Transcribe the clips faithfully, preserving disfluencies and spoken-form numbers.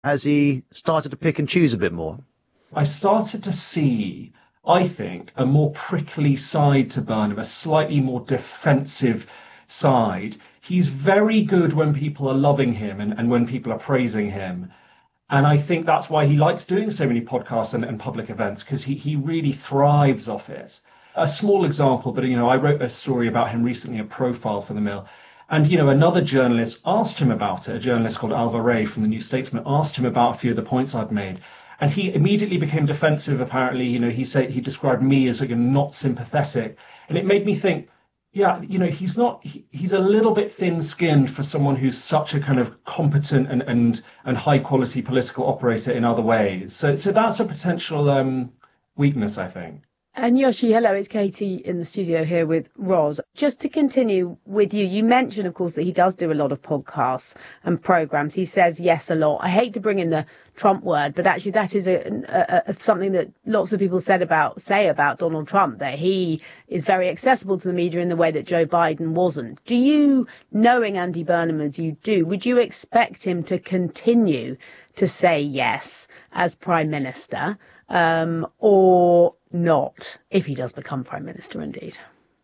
Has he started to pick and choose a bit more? I started to see, I think, a more prickly side to Burnham, a slightly more defensive side. He's very good when people are loving him and, and when people are praising him. And I think that's why he likes doing so many podcasts and, and public events, because he, he really thrives off it. A small example, but, you know, I wrote a story about him recently, a profile for the Mill. And, you know, another journalist asked him about it, a journalist called Alva Ray from the New Statesman, asked him about a few of the points I'd made. And he immediately became defensive, apparently. You know, he said he described me as like not sympathetic. And it made me think, yeah, you know, he's not, he, he's a little bit thin-skinned for someone who's such a kind of competent and, and, and high-quality political operator in other ways. So, so that's a potential um, weakness, I think. And Yoshi, hello, it's Katie in the studio here with Ros. Just to continue with you, you mentioned, of course, that he does do a lot of podcasts and programmes. He says yes a lot. I hate to bring in the Trump word, but actually that is a, a, a, something that lots of people said about say about Donald Trump, that he is very accessible to the media in the way that Joe Biden wasn't. Do you, knowing Andy Burnham as you do, would you expect him to continue to say yes as Prime Minister, um, or not, if he does become Prime Minister indeed?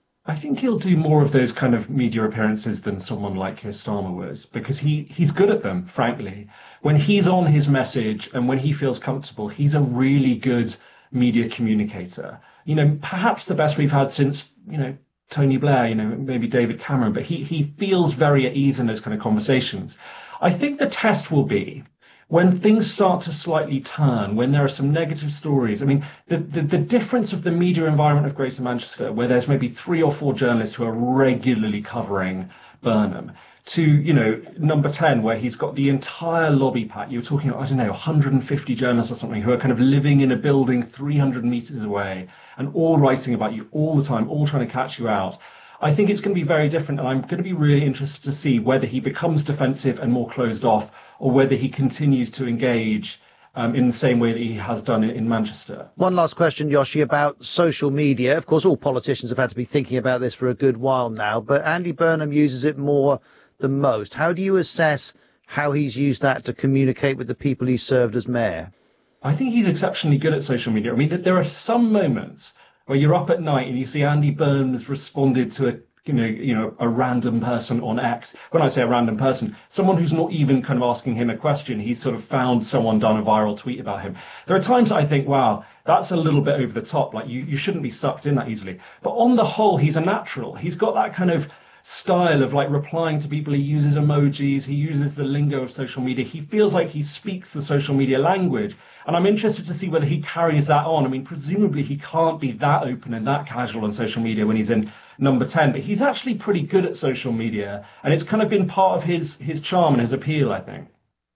I think he'll do more of those kind of media appearances than someone like Keir Starmer was, because he, he's good at them, frankly. When he's on his message and when he feels comfortable, he's a really good media communicator. You know, perhaps the best we've had since, you know, Tony Blair, you know, maybe David Cameron, but he, he feels very at ease in those kind of conversations. I think the test will be when things start to slightly turn, when there are some negative stories. I mean, the, the, the difference of the media environment of Greater Manchester, where there's maybe three or four journalists who are regularly covering Burnham, to, you know, number ten, where he's got the entire lobby pack. You're talking, I don't know, one hundred fifty journalists or something who are kind of living in a building three hundred meters away and all writing about you all the time, all trying to catch you out. I think it's going to be very different, and I'm going to be really interested to see whether he becomes defensive and more closed off, or whether he continues to engage um, in the same way that he has done it in Manchester. One last question, Yoshi, about social media. Of course, all politicians have had to be thinking about this for a good while now, but Andy Burnham uses it more than most. How do you assess how he's used that to communicate with the people he served as mayor? I think he's exceptionally good at social media. I mean, there are some moments where you're up at night and you see Andy Burnham has responded to a, you know, you know, a random person on X. When I say a random person, someone who's not even kind of asking him a question, he's sort of found someone done a viral tweet about him. There are times I think, wow, that's a little bit over the top. Like, you, you shouldn't be sucked in that easily. But on the whole, he's a natural. He's got that kind of style of like replying to people. He uses emojis, he uses the lingo of social media. He feels like he speaks the social media language, and I'm interested to see whether he carries that on. I mean, presumably he can't be that open and that casual on social media when he's in number ten, but he's actually pretty good at social media, and it's kind of been part of his his charm and his appeal, I think.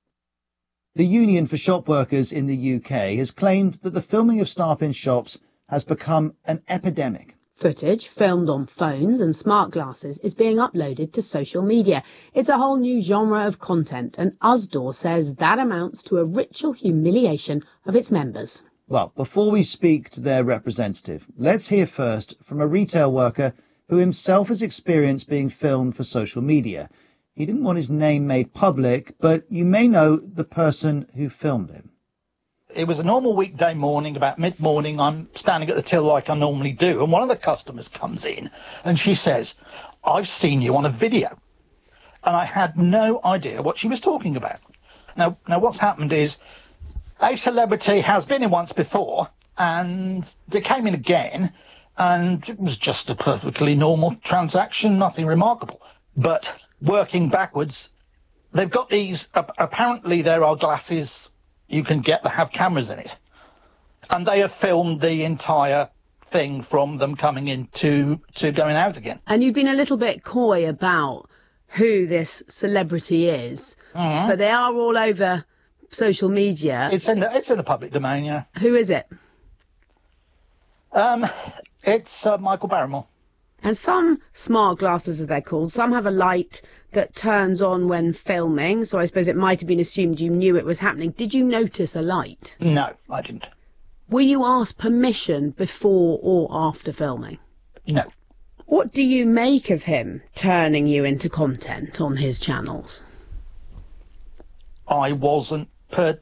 The Union for Shop Workers in the U K has claimed that the filming of staff in shops has become an epidemic. Footage filmed on phones and smart glasses is being uploaded to social media. It's a whole new genre of content, and Usdaw says that amounts to a ritual humiliation of its members. Well, before we speak to their representative, let's hear first from a retail worker who himself has experienced being filmed for social media. He didn't want his name made public, but you may know the person who filmed him. It was a normal weekday morning, about mid-morning. I'm standing at the till like I normally do, and one of the customers comes in and she says, "I've seen you on a video." And I had no idea what she was talking about. Now, now what's happened is a celebrity has been in once before, and they came in again, and it was just a perfectly normal transaction, nothing remarkable. But working backwards, they've got these, apparently there are glasses you can get that have cameras in it, and they have filmed the entire thing from them coming in to, to going out again. And you've been a little bit coy about who this celebrity is, mm-hmm. but they are all over social media. It's in the, it's in the public domain, yeah. Who is it? Um, it's uh, Michael Barrymore. And some smart glasses, as they're called, some have a light that turns on when filming, so I suppose it might have been assumed you knew it was happening. Did you notice a light? No, I didn't. Were you asked permission before or after filming? No. What do you make of him turning you into content on his channels? I wasn't per